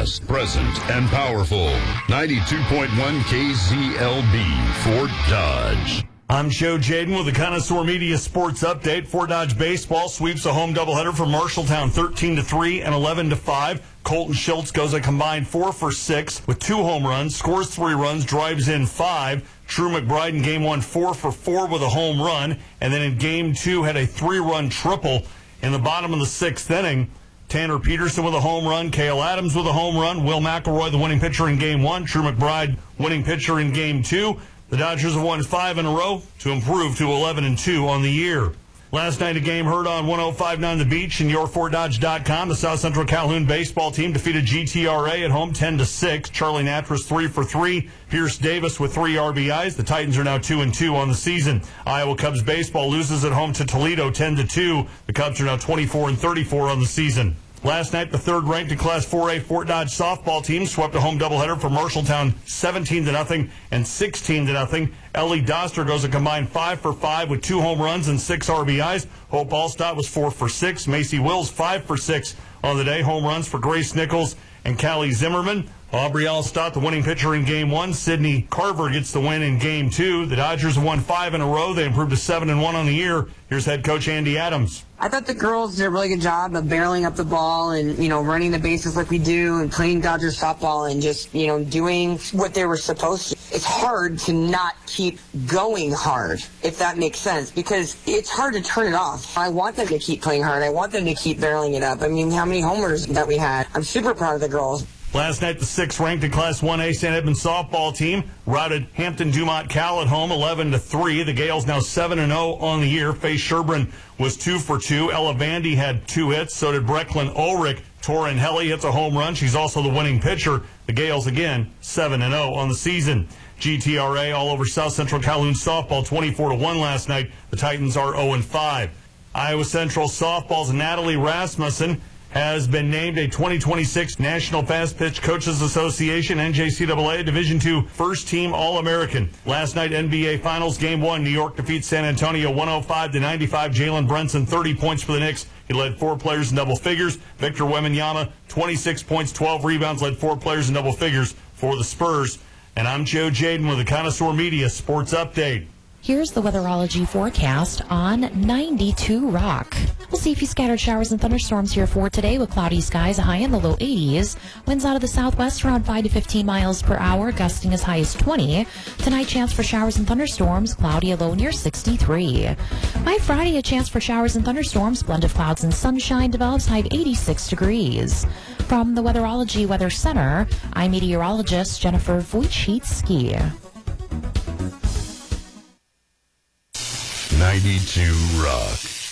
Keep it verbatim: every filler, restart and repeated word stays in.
past, present, and powerful. ninety-two point one K Z L B, Fort Dodge. I'm Joe Jaden with the Connoisseur Media Sports Update. Fort Dodge Baseball sweeps a home doubleheader from Marshalltown thirteen to three and eleven to five. Colton Schultz goes a combined four for six with two home runs, scores three runs, drives in five. Drew McBride in game one, four for four with a home run. And then in game two had a three-run triple in the bottom of the sixth inning. Tanner Peterson with a home run, Cale Adams with a home run, Will McElroy the winning pitcher in game one, Drew McBride winning pitcher in game two. The Dodgers have won five in a row to improve to eleven and two on the year. Last night, a game heard on one oh five point nine The Beach and your fort dodge dot com. The South Central Calhoun baseball team defeated G T R A at home ten to six. Charlie Natras three for three. Pierce Davis with three R B Is. The Titans are now two and two on the season. Iowa Cubs baseball loses at home to Toledo ten to two. The Cubs are now twenty-four and thirty-four on the season. Last night, the third-ranked in Class four A Fort Dodge softball team swept a home doubleheader for Marshalltown seventeen to nothing and sixteen to nothing. Ellie Doster goes a combined five for five with two home runs and six R B Is. Hope Allstott was four for six. Macy Wills five for six on the day. Home runs for Grace Nichols and Callie Zimmerman. Aubrey Allstott, the winning pitcher in game one. Sydney Carver gets the win in game two. The Dodgers have won five in a row. They improved to seven and one on the year. Here's head coach Andy Adams. I thought the girls did a really good job of barreling up the ball and, you know, running the bases like we do and playing Dodgers softball and just, you know, doing what they were supposed to. It's hard to not keep going hard, if that makes sense, because it's hard to turn it off. I want them to keep playing hard. I want them to keep barreling it up. I mean, how many homers that we had. I'm super proud of the girls. Last night, the sixth-ranked in Class one A Saint Edmunds softball team routed Hampton Dumont Cal at home eleven to three. The Gales now seven and oh on the year. Faye Sherburne was two for two. Ella Vandy had two hits. So did Brecklin Ulrich. Torin Helly hits a home run. She's also the winning pitcher. The Gales, again, seven and oh on the season. G T R A all over South Central Calhoun softball twenty-four to one last night. The Titans are oh and five. Iowa Central softball's Natalie Rasmussen has been named a twenty twenty-six National Fast Pitch Coaches Association N J C A A Division two First Team All-American. Last night, N B A Finals Game one, New York defeats San Antonio one oh five to ninety-five. Jalen Brunson, thirty points for the Knicks. He led four players in double figures. Victor Wembanyama, twenty-six points, twelve rebounds, led four players in double figures for the Spurs. And I'm Joe Jaden with the Connoisseur Media Sports Update. Here's the weatherology forecast on ninety-two Rock. We'll see a few scattered showers and thunderstorms here for today with cloudy skies, a high in the low eighties. Winds out of the southwest around five to fifteen miles per hour, gusting as high as twenty. Tonight, chance for showers and thunderstorms, cloudy, a low near sixty-three. By Friday, a chance for showers and thunderstorms, blend of clouds and sunshine develops, high of eighty-six degrees. From the Weatherology Weather Center, I'm meteorologist Jennifer Wojcicki. ninety-two Rock.